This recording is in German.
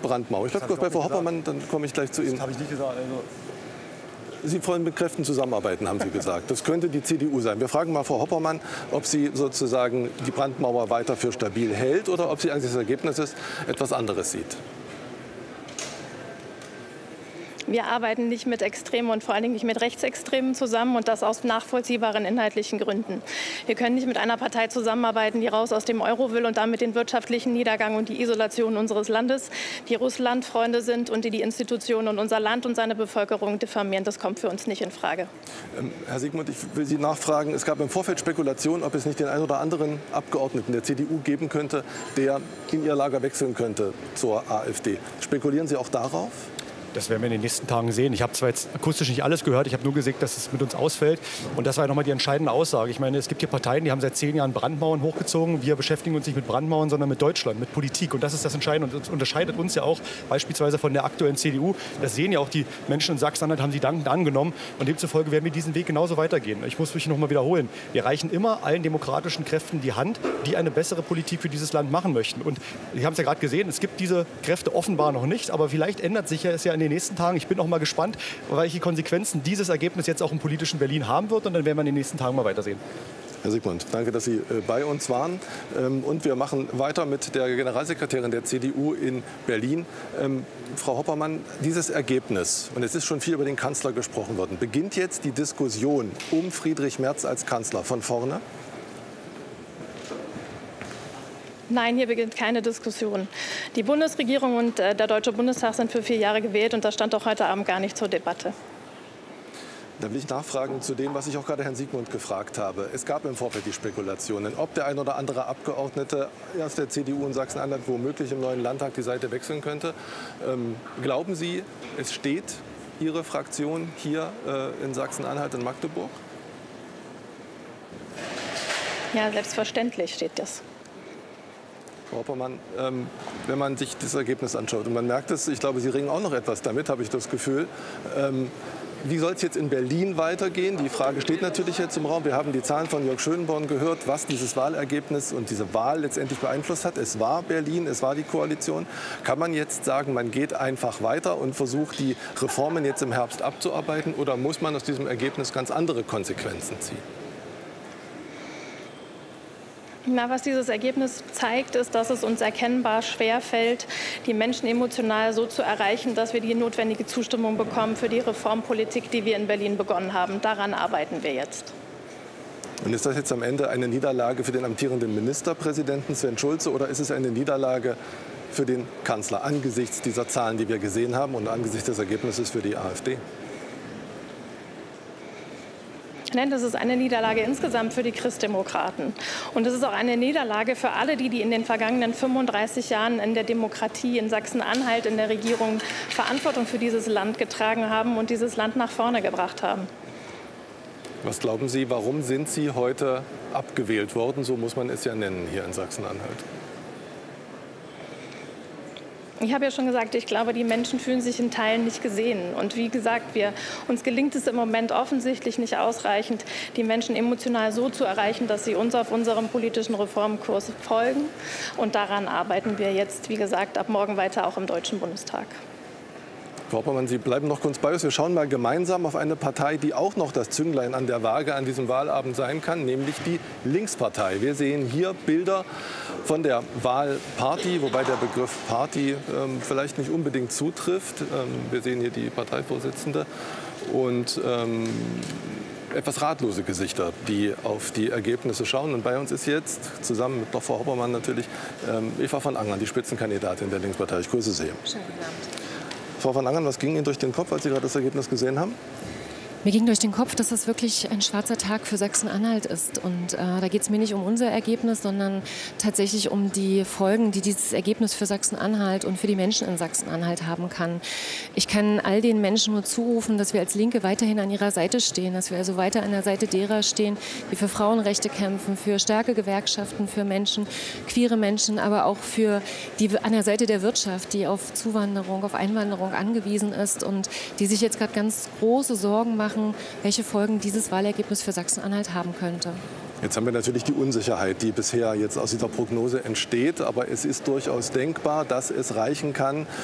Brandmauer. Ich bleibe kurz bei Frau Hoppermann, dann komme ich gleich zu Ihnen. Das habe ich nicht gesagt. Also Sie wollen mit Kräften zusammenarbeiten, haben Sie gesagt. Das könnte die CDU sein. Wir fragen mal Frau Hoppermann, ob sie sozusagen die Brandmauer weiter für stabil hält oder ob sie angesichts des Ergebnisses etwas anderes sieht. Wir arbeiten nicht mit Extremen und vor allen Dingen nicht mit Rechtsextremen zusammen, und das aus nachvollziehbaren inhaltlichen Gründen. Wir können nicht mit einer Partei zusammenarbeiten, die raus aus dem Euro will und damit den wirtschaftlichen Niedergang und die Isolation unseres Landes, die Russlandfreunde sind und die die Institutionen und unser Land und seine Bevölkerung diffamieren. Das kommt für uns nicht in Frage. Herr Siegmund, ich will Sie nachfragen. Es gab im Vorfeld Spekulationen, ob es nicht den einen oder anderen Abgeordneten der CDU geben könnte, der in ihr Lager wechseln könnte zur AfD. Spekulieren Sie auch darauf? das werden wir in den nächsten Tagen sehen. Ich habe zwar jetzt akustisch nicht alles gehört, ich habe nur gesehen, dass es mit uns ausfällt. Und das war ja nochmal die entscheidende Aussage. Ich meine, es gibt hier Parteien, die haben seit 10 Jahren Brandmauern hochgezogen. Wir beschäftigen uns nicht mit Brandmauern, sondern mit Deutschland, mit Politik. Und das ist das Entscheidende. Und das unterscheidet uns ja auch beispielsweise von der aktuellen CDU. Das sehen ja auch die Menschen in Sachsen-Anhalt, haben sie dankend angenommen. Und demzufolge werden wir diesen Weg genauso weitergehen. Ich muss mich noch mal wiederholen. Wir reichen immer allen demokratischen Kräften die Hand, die eine bessere Politik für dieses Land machen möchten. Und Sie haben es ja gerade gesehen, es gibt diese Kräfte offenbar noch nicht. Aber vielleicht ändert sich es ja in den nächsten Tagen. Ich bin auch mal gespannt, welche Konsequenzen dieses Ergebnis jetzt auch im politischen Berlin haben wird. Und dann werden wir in den nächsten Tagen mal weitersehen. Herr Siegmund, danke, dass Sie bei uns waren. Und wir machen weiter mit der Generalsekretärin der CDU in Berlin. Frau Hoppermann, dieses Ergebnis, und es ist schon viel über den Kanzler gesprochen worden, beginnt jetzt die Diskussion um Friedrich Merz als Kanzler von vorne? Nein, hier beginnt keine Diskussion. Die Bundesregierung und der Deutsche Bundestag sind für 4 Jahre gewählt, und das stand auch heute Abend gar nicht zur Debatte. Da will ich nachfragen zu dem, was ich auch gerade Herrn Siegmund gefragt habe. Es gab im Vorfeld die Spekulationen, ob der ein oder andere Abgeordnete aus der CDU in Sachsen-Anhalt womöglich im neuen Landtag die Seite wechseln könnte. Glauben Sie, es steht Ihre Fraktion hier in Sachsen-Anhalt in Magdeburg? Ja, selbstverständlich steht das. Frau Hoppermann, wenn man sich das Ergebnis anschaut, und man merkt es, ich glaube, Sie ringen auch noch etwas damit, habe ich das Gefühl. Wie soll es jetzt in Berlin weitergehen? Die Frage steht natürlich jetzt im Raum. Wir haben die Zahlen von Jörg Schönborn gehört, was dieses Wahlergebnis und diese Wahl letztendlich beeinflusst hat. Es war Berlin, es war die Koalition. Kann man jetzt sagen, man geht einfach weiter und versucht, die Reformen jetzt im Herbst abzuarbeiten? Oder muss man aus diesem Ergebnis ganz andere Konsequenzen ziehen? Na, was dieses Ergebnis zeigt, ist, dass es uns erkennbar schwerfällt, die Menschen emotional so zu erreichen, dass wir die notwendige Zustimmung bekommen für die Reformpolitik, die wir in Berlin begonnen haben. Daran arbeiten wir jetzt. Und ist das jetzt am Ende eine Niederlage für den amtierenden Ministerpräsidenten Sven Schulze, oder ist es eine Niederlage für den Kanzler angesichts dieser Zahlen, die wir gesehen haben, und angesichts des Ergebnisses für die AfD? Nein, das ist eine Niederlage insgesamt für die Christdemokraten. Und es ist auch eine Niederlage für alle, die in den vergangenen 35 Jahren in der Demokratie in Sachsen-Anhalt, in der Regierung Verantwortung für dieses Land getragen haben und dieses Land nach vorne gebracht haben. Was glauben Sie, warum sind Sie heute abgewählt worden? So muss man es ja nennen hier in Sachsen-Anhalt. Ich habe ja schon gesagt, ich glaube, die Menschen fühlen sich in Teilen nicht gesehen. Und wie gesagt, uns gelingt es im Moment offensichtlich nicht ausreichend, die Menschen emotional so zu erreichen, dass sie uns auf unserem politischen Reformkurs folgen. Und daran arbeiten wir jetzt, wie gesagt, ab morgen weiter auch im Deutschen Bundestag. Frau Hoppermann, Sie bleiben noch kurz bei uns. Wir schauen mal gemeinsam auf eine Partei, die auch noch das Zünglein an der Waage an diesem Wahlabend sein kann, nämlich die Linkspartei. Wir sehen hier Bilder von der Wahlparty, wobei der Begriff Party vielleicht nicht unbedingt zutrifft. Wir sehen hier die Parteivorsitzende und etwas ratlose Gesichter, die auf die Ergebnisse schauen. Und bei uns ist jetzt, zusammen mit Frau Hoppermann natürlich, Eva von Angern, die Spitzenkandidatin der Linkspartei. Ich grüße Sie. Schönen guten Abend. Frau von Angern, was ging Ihnen durch den Kopf, als Sie gerade das Ergebnis gesehen haben? Mir ging durch den Kopf, dass das wirklich ein schwarzer Tag für Sachsen-Anhalt ist. Und da geht es mir nicht um unser Ergebnis, sondern tatsächlich um die Folgen, die dieses Ergebnis für Sachsen-Anhalt und für die Menschen in Sachsen-Anhalt haben kann. Ich kann all den Menschen nur zurufen, dass wir als Linke weiterhin an ihrer Seite stehen, dass wir also weiter an der Seite derer stehen, die für Frauenrechte kämpfen, für starke Gewerkschaften, für Menschen, queere Menschen, aber auch für die an der Seite der Wirtschaft, die auf Zuwanderung, auf Einwanderung angewiesen ist und die sich jetzt gerade ganz große Sorgen machen, welche Folgen dieses Wahlergebnis für Sachsen-Anhalt haben könnte. Jetzt haben wir natürlich die Unsicherheit, die bisher jetzt aus dieser Prognose entsteht. Aber es ist durchaus denkbar, dass es reichen kann,